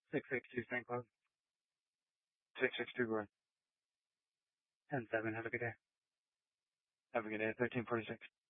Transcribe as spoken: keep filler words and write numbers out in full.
six six two Strength Club. six six two, go ahead. ten seven, have a good day. Have a good day. thirteen forty-six.